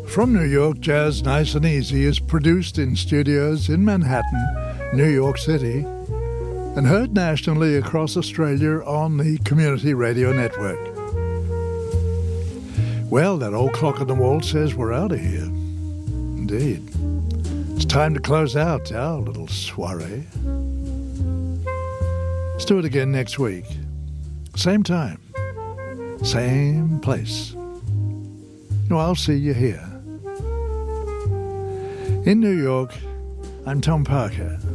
From New York, Jazz Nice and Easy is produced in studios in Manhattan, New York City, and heard nationally across Australia on the Community Radio Network. Well, that old clock on the wall says we're out of here. Indeed. It's time to close out our little soiree. Let's do it again next week. Same time, same place. No, I'll see you here. In New York, I'm Tom Parker.